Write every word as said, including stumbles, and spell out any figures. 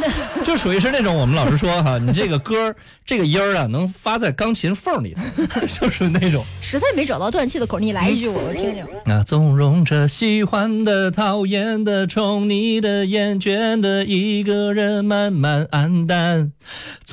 就属于是那种我们老师说哈，你这个歌这个音儿啊，能发在钢琴缝里头，就是那种。 实在没找到断气的口，你来一句我我听听。 那纵容着喜欢的、讨厌的、宠你的、厌倦的，一个人慢慢黯淡。